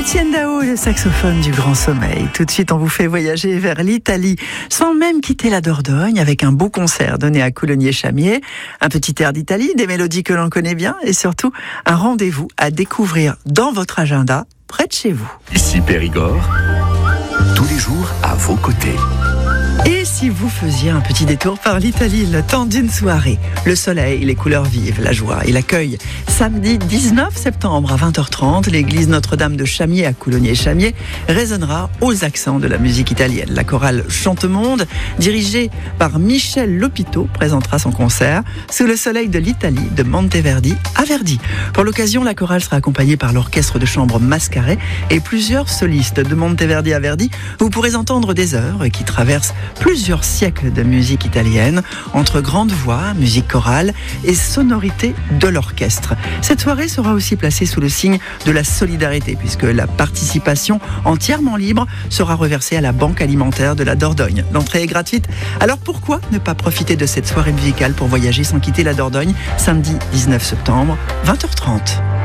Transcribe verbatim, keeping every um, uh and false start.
Etienne Dao, le saxophone du Grand Sommeil. Tout de suite, on vous fait voyager vers l'Italie, sans même quitter la Dordogne, avec un beau concert donné à Coulommiers-Chamiers, un petit air d'Italie, des mélodies que l'on connaît bien, et surtout, un rendez-vous à découvrir dans votre agenda, près de chez vous. Ici Périgord, tous les jours à vos côtés. Et si vous faisiez un petit détour par l'Italie, le temps d'une soirée, le soleil, les couleurs vives, la joie et l'accueil. Samedi dix-neuf septembre à vingt heures trente, l'église Notre-Dame de Chamiers à Coulommiers-Chamiers résonnera aux accents de la musique italienne. La chorale Chantemonde, dirigée par Michel Lopito, présentera son concert sous le soleil de l'Italie de Monteverdi à Verdi. Pour l'occasion, la chorale sera accompagnée par l'orchestre de chambre Mascaret et plusieurs solistes de Monteverdi à Verdi. Vous pourrez entendre des œuvres qui traversent plusieurs siècles de musique italienne, entre grandes voix, musique chorale et sonorité de l'orchestre. Cette soirée sera aussi placée sous le signe de la solidarité, puisque la participation entièrement libre sera reversée à la Banque alimentaire de la Dordogne. L'entrée est gratuite, alors pourquoi ne pas profiter de cette soirée musicale pour voyager sans quitter la Dordogne, samedi dix-neuf septembre, vingt heures trente.